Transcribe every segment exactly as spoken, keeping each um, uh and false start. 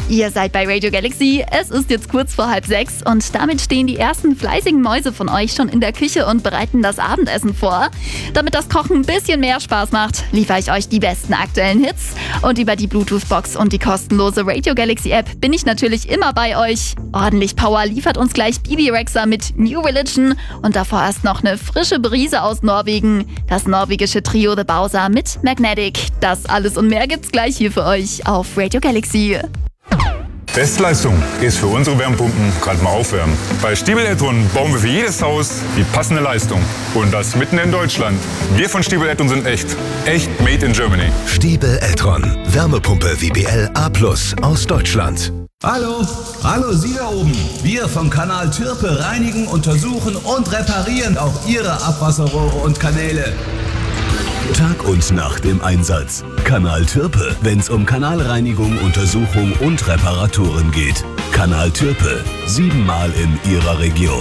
Ihr seid bei Radio Galaxy, es ist jetzt kurz vor halb sechs und damit stehen die ersten fleißigen Mäuse von euch schon in der Küche und bereiten das Abendessen vor. Damit das Kochen ein bisschen mehr Spaß macht, liefere ich euch die besten aktuellen Hits und über die Bluetooth-Box und die kostenlose Radio Galaxy App bin ich natürlich immer bei euch. Ordentlich Power liefert uns gleich Bibi Rexha mit New Religion und davor erst noch eine frische Brise aus Norwegen. Das norwegische Trio The Bowser mit Magnetic. Das alles und mehr gibt's gleich hier für euch auf Radio Galaxy. Bestleistung ist für unsere Wärmepumpen gerade mal aufwärmen. Bei Stiebel Eltron bauen wir für jedes Haus die passende Leistung. Und das mitten in Deutschland. Wir von Stiebel Eltron sind echt. Echt made in Germany. Stiebel Eltron. Wärmepumpe W B L A plus aus Deutschland. Hallo, hallo Sie da oben. Wir vom Kanal Türpe reinigen, untersuchen und reparieren auch Ihre Abwasserrohre und Kanäle. Tag und Nacht im Einsatz. Kanal Türpe, wenn's um Kanalreinigung, Untersuchung und Reparaturen geht. Kanal Türpe, siebenmal in Ihrer Region.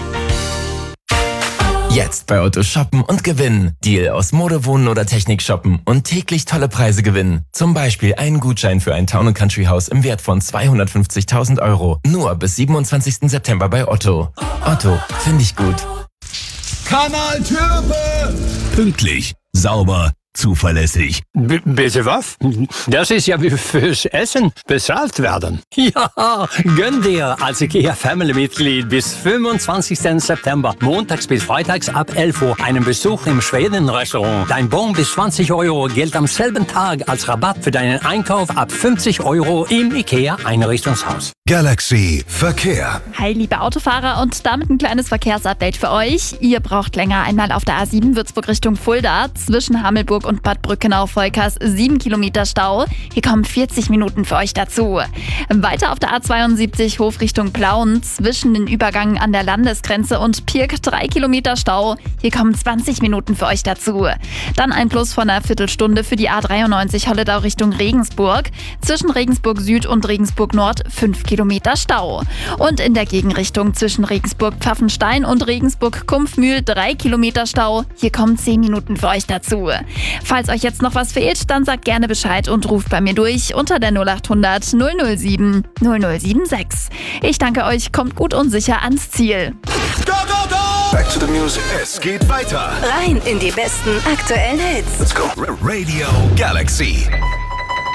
Jetzt bei Otto shoppen und gewinnen. Deal aus Mode, Wohnen oder Technik shoppen und täglich tolle Preise gewinnen. Zum Beispiel einen Gutschein für ein Town and Country Haus im Wert von zweihundertfünfzigtausend Euro. Nur bis siebenundzwanzigsten September bei Otto. Otto, finde ich gut. Kanal Türpe! Pünktlich, sauber, zuverlässig. B- bitte was? Das ist ja wie fürs Essen bezahlt werden. Ja, gönn dir als IKEA Family-Mitglied bis fünfundzwanzigsten September, montags bis freitags ab elf Uhr, einen Besuch im Schweden-Restaurant. Dein Bon bis zwanzig Euro gilt am selben Tag als Rabatt für deinen Einkauf ab fünfzig Euro im IKEA-Einrichtungshaus. Galaxy Verkehr. Hi liebe Autofahrer und damit ein kleines Verkehrsupdate für euch. Ihr braucht länger einmal auf der A sieben Würzburg Richtung Fulda zwischen Hamelburg und Bad Brückenau-Volkers sieben Kilometer Stau. Hier kommen vierzig Minuten für euch dazu. Weiter auf der A zweiundsiebzig Hof Richtung Plauen zwischen den Übergängen an der Landesgrenze und Pirk drei Kilometer Stau. Hier kommen zwanzig Minuten für euch dazu. Dann ein Plus von einer Viertelstunde für die A dreiundneunzig Holledau Richtung Regensburg. Zwischen Regensburg Süd und Regensburg Nord fünf Kilometer Stau. Und in der Gegenrichtung zwischen Regensburg-Pfaffenstein und Regensburg-Kumpfmühl drei Kilometer Stau. Hier kommen zehn Minuten für euch dazu. Falls euch jetzt noch was fehlt, dann sagt gerne Bescheid und ruft bei mir durch unter der null acht hundert null null sieben null null sieben sechs. Ich danke euch, kommt gut und sicher ans Ziel. Go, go, go! Back to the music. Es geht weiter. Rein in die besten aktuellen Hits. Let's go. Radio Galaxy.